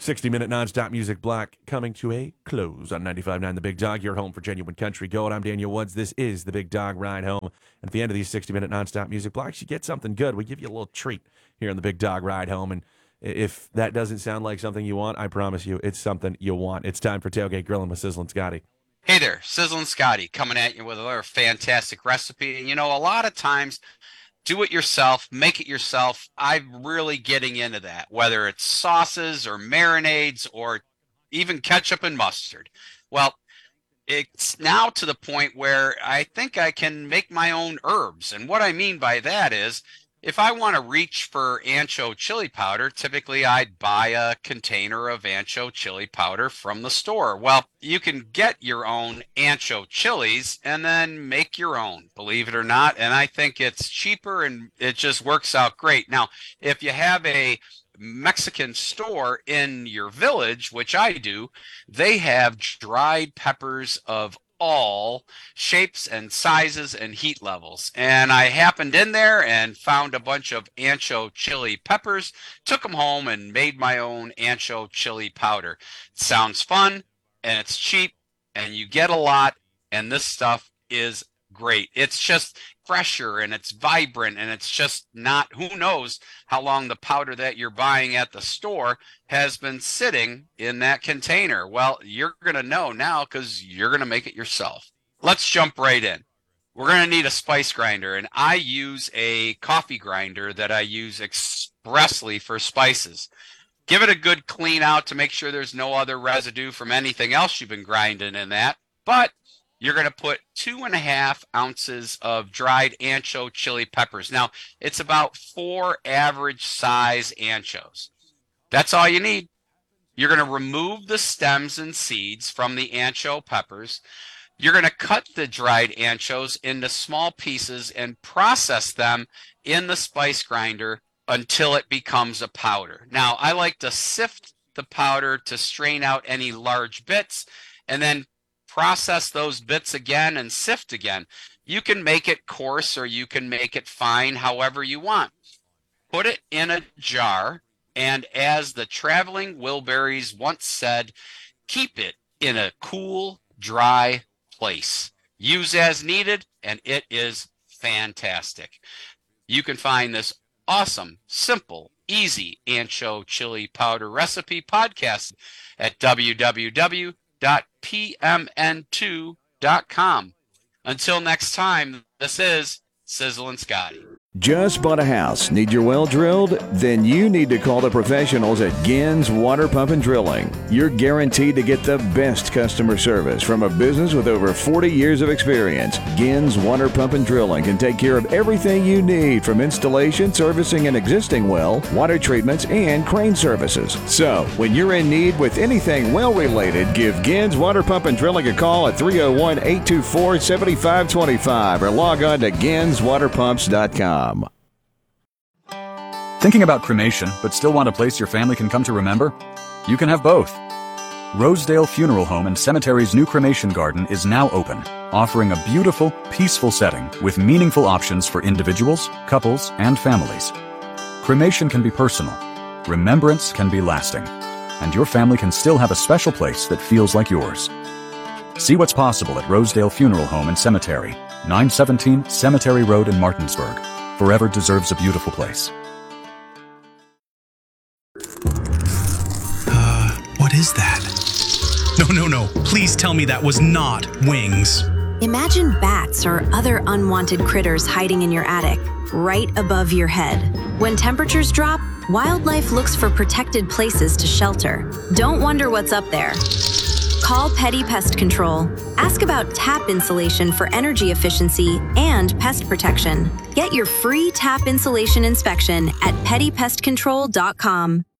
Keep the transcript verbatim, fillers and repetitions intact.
sixty-minute nonstop music block coming to a close on ninety-five point nine The Big Dog, your home for genuine country gold. I'm Daniel Woods. This is The Big Dog Ride Home. And at the end of these sixty-minute nonstop music blocks, you get something good. We give you a little treat here on The Big Dog Ride Home. And if that doesn't sound like something you want, I promise you it's something you want. It's time for Tailgate Grilling with Sizzlin' Scotty. Hey there, Sizzlin' Scotty coming at you with another fantastic recipe. And you know, a lot of times, do it yourself, make it yourself. I'm really getting into that, whether it's sauces or marinades or even ketchup and mustard. Well, it's now to the point where I think I can make my own herbs. And what I mean by that is, if I want to reach for ancho chili powder, typically I'd buy a container of ancho chili powder from the store. Well, you can get your own ancho chilies and then make your own, believe it or not. And I think it's cheaper and it just works out great. Now, if you have a Mexican store in your village, which I do, they have dried peppers of all shapes and sizes and heat levels. And I happened in there and found a bunch of ancho chili peppers, took them home and made my own ancho chili powder. It sounds fun and it's cheap and you get a lot, and this stuff is great. It's just fresher and it's vibrant, and it's just not, who knows how long the powder that you're buying at the store has been sitting in that container. Well, you're going to know now because you're going to make it yourself. Let's jump right in. We're going to need a spice grinder, and I use a coffee grinder that I use expressly for spices. Give it a good clean out to make sure there's no other residue from anything else you've been grinding in that. But you're going to put two and a half ounces of dried ancho chili peppers. Now, it's about four average size anchos. That's all you need. You're going to remove the stems and seeds from the ancho peppers. You're going to cut the dried anchos into small pieces and process them in the spice grinder until it becomes a powder. Now, I like to sift the powder to strain out any large bits, and then process those bits again and sift again. You can make it coarse or you can make it fine, however you want. Put it in a jar, and as the traveling Wilburys once said, keep it in a cool, dry place. Use as needed, and it is fantastic. You can find this awesome, simple, easy ancho chili powder recipe podcast at w w w dot p m n two dot com. Until next time, this is Sizzlin' Scotty. Just bought a house? Need your well drilled? Then you need to call the professionals at Gins Water Pump and Drilling. You're guaranteed to get the best customer service from a business with over forty years of experience. Gins Water Pump and Drilling can take care of everything you need, from installation, servicing an existing well, water treatments, and crane services. So, when you're in need with anything well-related, give Gins Water Pump and Drilling a call at three oh one, eight two four, seven five two five or log on to gins water pumps dot com. Thinking about cremation, but still want a place your family can come to remember? You can have both. Rosedale Funeral Home and Cemetery's new cremation garden is now open, offering a beautiful, peaceful setting with meaningful options for individuals, couples, and families. Cremation can be personal, remembrance can be lasting, and your family can still have a special place that feels like yours. See what's possible at Rosedale Funeral Home and Cemetery, nine seventeen Cemetery Road in Martinsburg. Forever deserves a beautiful place. Uh, what is that? No, no, no. Please tell me that was not wings. Imagine bats or other unwanted critters hiding in your attic, right above your head. When temperatures drop, wildlife looks for protected places to shelter. Don't wonder what's up there. Call Petty Pest Control. Ask about tap insulation for energy efficiency and pest protection. Get your free tap insulation inspection at petty pest control dot com.